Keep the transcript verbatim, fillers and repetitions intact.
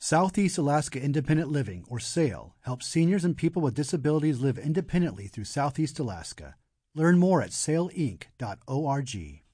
Southeast Alaska Independent Living, or SAIL, helps seniors and people with disabilities live independently through Southeast Alaska. Learn more at sail inc dot org.